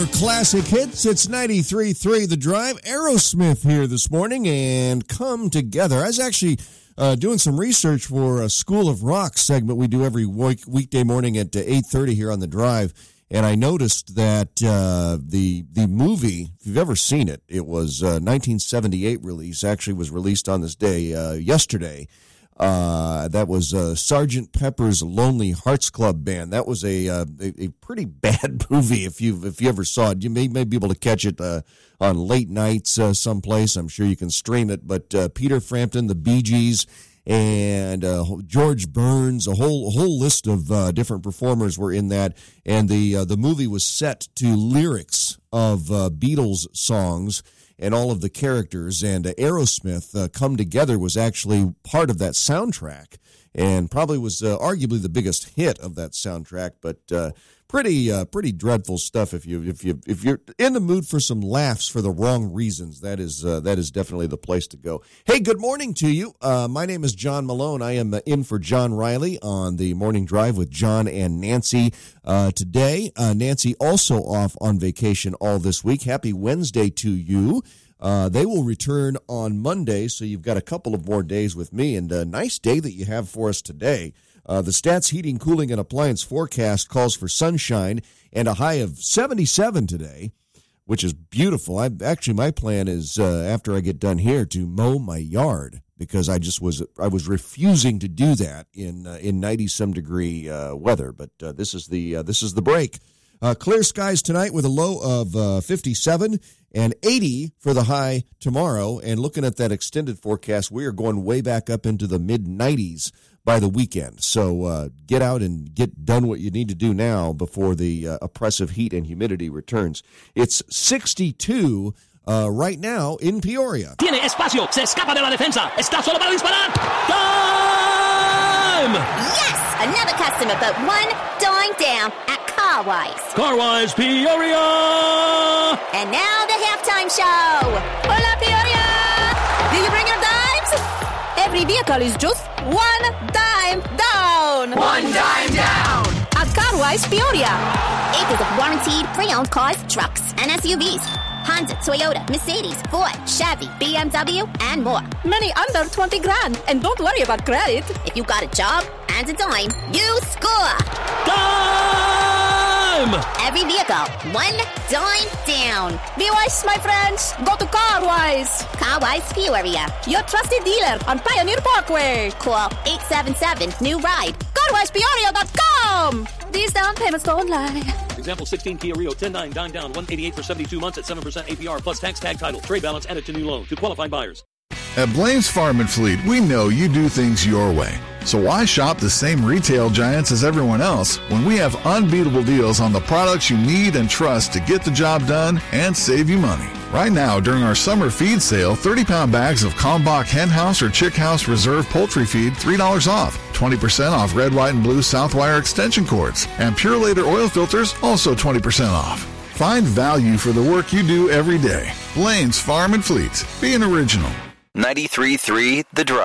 Classic hits. It's 93.3 The Drive. Aerosmith here this morning and Come Together. I was actually doing some research for a School of Rock segment we do every weekday morning at 8:30 here on The Drive, and I noticed that the movie, if you've ever seen it, it was 1978 release, actually was released on this day yesterday. That was Sgt. Pepper's Lonely Hearts Club Band. That was a pretty bad movie if you ever saw it. You may be able to catch it on late nights someplace. I'm sure you can stream it. But Peter Frampton, the Bee Gees, and George Burns, a whole list of different performers were in that. And the movie was set to lyrics of Beatles songs and all of the characters, and Aerosmith, Come Together, was actually part of that soundtrack, and probably was arguably the biggest hit of that soundtrack. But pretty dreadful stuff. If you're in the mood for some laughs for the wrong reasons, that is definitely the place to go. Hey, good morning to you. My name is John Malone. I am in for John Riley on the Morning Drive with John and Nancy today. Nancy also off on vacation all this week. Happy Wednesday to you. They will return on Monday, so you've got a couple of more days with me, and a nice day that you have for us today. The Stats Heating, Cooling, and Appliance forecast calls for sunshine and a high of 77 today, which is beautiful. My plan is, after I get done here, to mow my yard, because I was refusing to do that in 90-some degree weather. But this is the break. Clear skies tonight with a low of 57 and 80 for the high tomorrow. And looking at that extended forecast, we are going way back up into the mid-90s by the weekend. So get out and get done what you need to do now before the oppressive heat and humidity returns. It's 62 right now in Peoria. Tiene espacio, se escapa de la defensa, está solo para disparar. Time! Yes! Another customer but one dime down at Carwise. Carwise Peoria! And now the halftime show. Hola, Peoria! Do you bring your dimes? Every vehicle is just one dime down. One dime down. At Carwise Peoria. Acres of warranted pre-owned cars, trucks, and SUVs. Honda, Toyota, Mercedes, Ford, Chevy, BMW, and more. Many under 20 grand. And don't worry about credit. If you got a job and a dime, you score. Time! Every vehicle, one dime down. Be wise, my friends. Go to Carwise. Carwise Peoria. Your trusted dealer on Pioneer Parkway. Call 877-NEW-RIDE. CarwisePeoria.com. These down payments don't lie. Example 16 Kia Rio 10-9 dime down 188 for 72 months at 7% APR plus tax tag title. Trade balance added to new loan to qualifying buyers. At Blaine's Farm and Fleet, we know you do things your way. So why shop the same retail giants as everyone else when we have unbeatable deals on the products you need and trust to get the job done and save you money? Right now, during our summer feed sale, 30-pound bags of Kalmbach Hen House or Chick House Reserve Poultry Feed, $3 off. 20% off red, white, and blue Southwire extension cords. And Pure Later oil filters, also 20% off. Find value for the work you do every day. Blaine's Farm and Fleet. Be an original. 93.3 The Drive.